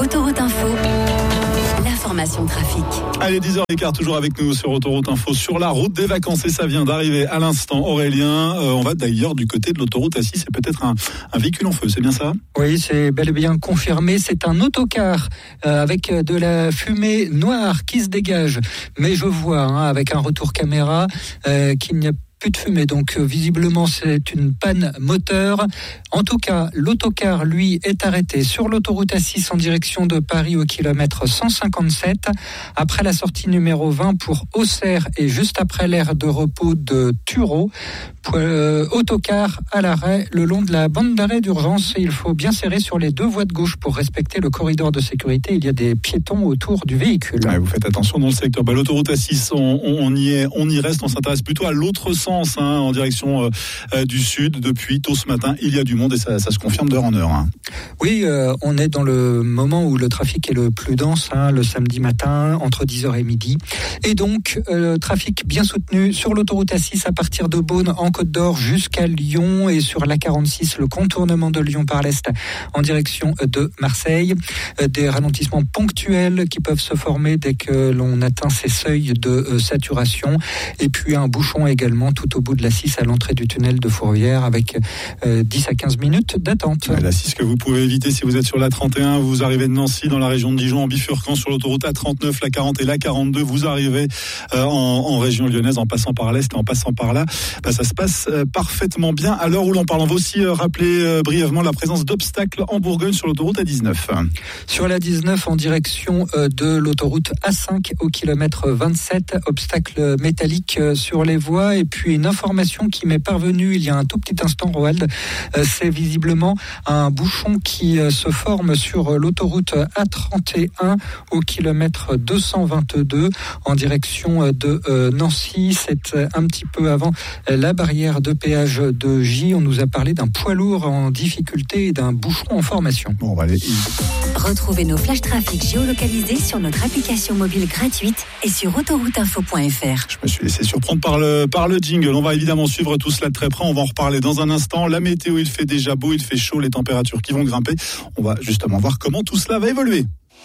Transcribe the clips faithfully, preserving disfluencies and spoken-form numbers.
Autoroute Info, l'information trafic. Allez, dix heures quinze, toujours avec nous sur Autoroute Info, sur la route des vacances. Et ça vient d'arriver à l'instant, Aurélien. Euh, on va d'ailleurs du côté de l'autoroute A six. C'est peut-être un, un véhicule en feu, c'est bien ça ? Oui, c'est bel et bien confirmé. C'est un autocar euh, avec de la fumée noire qui se dégage. Mais je vois, hein, avec un retour caméra, euh, qu'il n'y a plus de fumée, donc euh, visiblement c'est une panne moteur. En tout cas, l'autocar, lui, est arrêté sur l'autoroute A six en direction de Paris au kilomètre cent cinquante-sept, après la sortie numéro vingt pour Auxerre et juste après l'aire de repos de Tureau. Euh, autocar à l'arrêt le long de la bande d'arrêt d'urgence. Il faut bien serrer sur les deux voies de gauche pour respecter le corridor de sécurité. Il y a des piétons autour du véhicule. Ouais, vous faites attention dans le secteur. Bah, l'autoroute A six, on, on y est, on y reste. On s'intéresse plutôt à l'autre sens. Hein, en direction euh, euh, du sud. Depuis tôt ce matin, il y a du monde et ça, ça se confirme d'heure en heure. Hein. Oui, euh, on est dans le moment où le trafic est le plus dense, hein, le samedi matin, entre dix heures et midi. Et donc, euh, trafic bien soutenu sur l'autoroute A six à partir de Beaune en Côte d'Or jusqu'à Lyon et sur l'A quarante-six, le contournement de Lyon par l'Est en direction de Marseille. Euh, des ralentissements ponctuels qui peuvent se former dès que l'on atteint ces seuils de euh, saturation. Et puis un bouchon également tout au bout de l'A six à l'entrée du tunnel de Fourvière avec euh, dix à quinze minutes d'attente. L'A six que vous pouvez éviter si vous êtes sur l'A trente et un, vous arrivez de Nancy dans la région de Dijon en bifurquant sur l'autoroute A trente-neuf, l'A quarante et l'A quarante-deux, vous arrivez euh, en, en région lyonnaise en passant par l'Est et en passant par là. Bah, ça se passe euh, parfaitement bien à l'heure où l'on parle. On va aussi euh, rappeler euh, brièvement la présence d'obstacles en Bourgogne sur l'autoroute A dix-neuf. Sur l'A dix-neuf en direction euh, de l'autoroute A cinq au kilomètre vingt-sept, obstacles métalliques euh, sur les voies. Et puis une information qui m'est parvenue il y a un tout petit instant, Roald, euh, c'est visiblement un bouchon qui euh, se forme sur l'autoroute A trente et un au kilomètre deux cent vingt-deux en direction de euh, Nancy. C'est euh, un petit peu avant euh, la barrière de péage de J. On nous a parlé d'un poids lourd en difficulté et d'un bouchon en formation. Bon, on va aller. Retrouvez nos flashs trafic géolocalisés sur notre application mobile gratuite et sur autoroute info point f r. Je me suis laissé surprendre par le, par le jingle. On va évidemment suivre tout cela de très près. On va en reparler dans un instant. La météo, il fait déjà beau, il fait chaud, les températures qui vont grimper. On va justement voir comment tout cela va évoluer.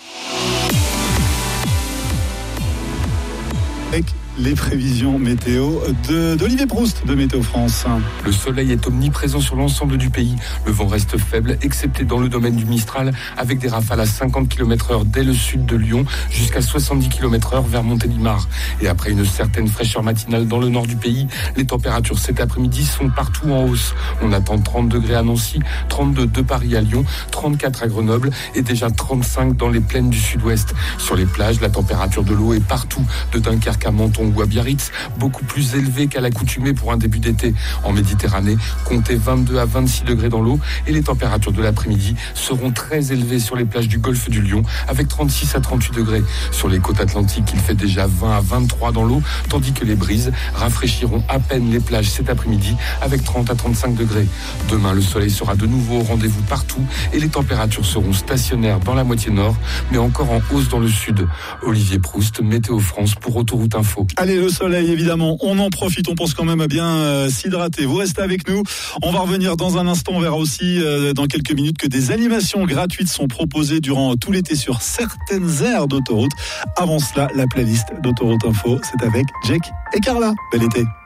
Avec les prévisions météo de, d'Olivier Proust de Météo France. Le soleil est omniprésent sur l'ensemble du pays. Le vent reste faible, excepté dans le domaine du Mistral, avec des rafales à cinquante kilomètres heure dès le sud de Lyon, jusqu'à soixante-dix kilomètres heure vers Montélimar. Et après une certaine fraîcheur matinale dans le nord du pays, les températures cet après-midi sont partout en hausse. On attend trente degrés à Nancy, trente-deux de Paris à Lyon, trente-quatre à Grenoble et déjà trente-cinq dans les plaines du sud-ouest. Sur les plages, la température de l'eau est partout, de Dunkerque à Menton ou à Biarritz, beaucoup plus élevée qu'à l'accoutumée pour un début d'été. En Méditerranée, comptez vingt-deux à vingt-six degrés dans l'eau et les températures de l'après-midi seront très élevées sur les plages du golfe du Lion avec trente-six à trente-huit degrés. Sur les côtes atlantiques, il fait déjà vingt à vingt-trois dans l'eau, tandis que les brises rafraîchiront à peine les plages cet après-midi avec trente à trente-cinq degrés. Demain, le soleil sera de nouveau au rendez-vous partout et les températures seront stationnaires dans la moitié nord, mais encore en hausse dans le sud. Olivier Proust, Météo France pour Autoroute Info. Allez, le soleil, évidemment, on en profite, on pense quand même à bien euh, s'hydrater. Vous restez avec nous, on va revenir dans un instant, on verra aussi euh, dans quelques minutes que des animations gratuites sont proposées durant tout l'été sur certaines aires d'autoroute. Avant cela, la playlist d'Autoroute Info, c'est avec Jack et Carla. Bel été.